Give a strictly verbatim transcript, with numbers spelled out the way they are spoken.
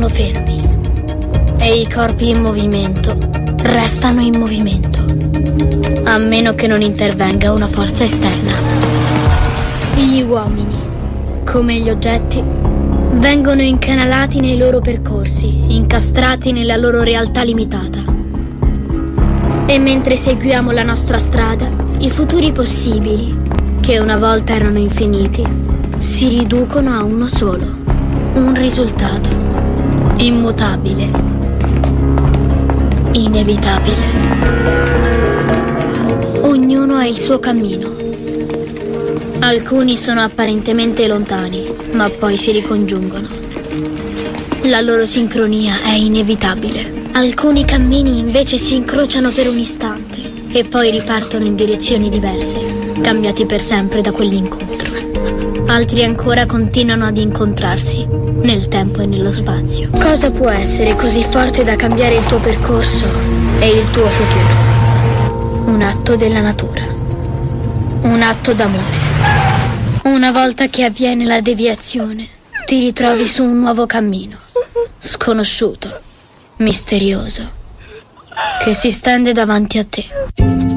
sono fermi e i corpi in movimento restano in movimento, a meno che non intervenga una forza esterna. Gli uomini, come gli oggetti, vengono incanalati nei loro percorsi, incastrati nella loro realtà limitata. E mentre seguiamo la nostra strada, i futuri possibili, che una volta erano infiniti, si riducono a uno solo, un risultato immutabile, inevitabile. Ognuno ha il suo cammino. Alcuni sono apparentemente lontani, ma poi si ricongiungono. La loro sincronia è inevitabile. Alcuni cammini invece si incrociano per un istante e poi ripartono in direzioni diverse, cambiati per sempre da quell'incontro. Altri ancora continuano ad incontrarsi nel tempo e nello spazio. Cosa può essere così forte da cambiare il tuo percorso e il tuo futuro? Un atto della natura. Un atto d'amore. Una volta che avviene la deviazione, ti ritrovi su un nuovo cammino, sconosciuto, misterioso, che si stende davanti a te.